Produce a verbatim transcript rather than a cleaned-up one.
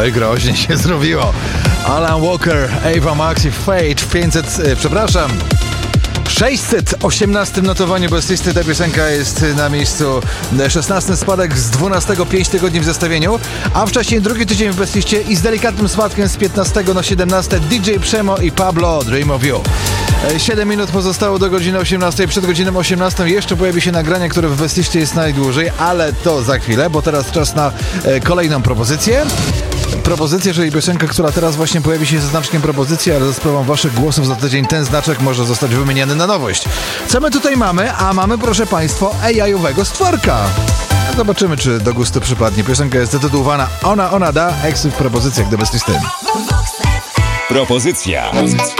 Oj, groźnie się zrobiło. Alan Walker, Ava Max i Fate w pięćset, e, przepraszam, sześćset osiemnastym notowaniu bez listy. Ta piosenka jest na miejscu szesnastym, spadek z dwunastego, pięć tygodni w zestawieniu, a wcześniej drugi tydzień w bezliście i z delikatnym spadkiem z piętnastego na siedemnaste D J Przemo i Pablo, Dream of You. siedem minut pozostało do godziny osiemnastej. Przed godziną osiemnastą jeszcze pojawi się nagranie, które w bezliście jest najdłużej, ale to za chwilę, bo teraz czas na e, kolejną propozycję. Propozycja, czyli piosenka, która teraz właśnie pojawi się ze znaczkiem propozycji, ale za sprawą waszych głosów za tydzień ten znaczek może zostać wymieniany na nowość. Co my tutaj mamy? A mamy, proszę państwa, A I-owego stworka. Zobaczymy, czy do gustu przypadnie. Piosenka jest zatytułowana Ona, ona da, eksy w propozycjach do bez listy. Propozycja.